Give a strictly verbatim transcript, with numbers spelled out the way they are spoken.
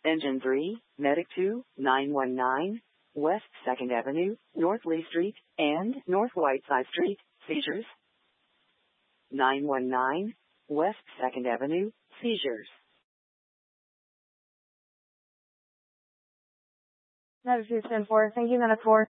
Engine three, Medic two, nine one nine, West second Avenue, North Lee Street, and North Whiteside Street, seizures. nine one nine, West second Avenue, seizures. Medic two ten four, thank you, Medic four.